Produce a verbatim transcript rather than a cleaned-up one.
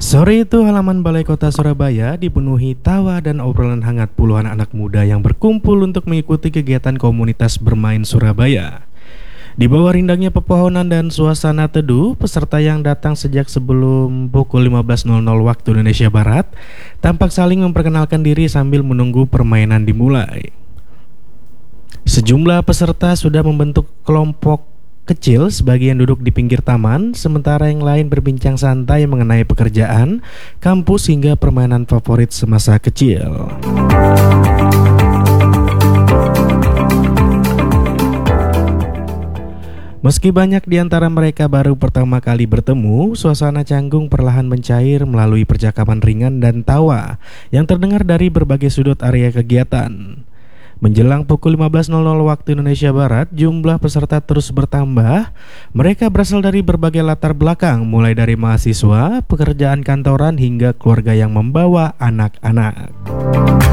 Sore itu halaman Balai Kota Surabaya dipenuhi tawa dan obrolan hangat puluhan anak muda yang berkumpul untuk mengikuti kegiatan komunitas bermain Surabaya. Di bawah rindangnya pepohonan dan suasana teduh, peserta yang datang sejak sebelum pukul lima belas waktu Indonesia Barat tampak saling memperkenalkan diri sambil menunggu permainan dimulai. Sejumlah peserta sudah membentuk kelompok kecil, sebagian duduk di pinggir taman, sementara yang lain berbincang santai mengenai pekerjaan, kampus hingga permainan favorit semasa kecil. Meski banyak di antara mereka baru pertama kali bertemu, suasana canggung perlahan mencair melalui percakapan ringan dan tawa yang terdengar dari berbagai sudut area kegiatan. Menjelang pukul lima belas waktu Indonesia Barat, jumlah peserta terus bertambah. Mereka berasal dari berbagai latar belakang, mulai dari mahasiswa, pekerjaan kantoran, hingga keluarga yang membawa anak-anak.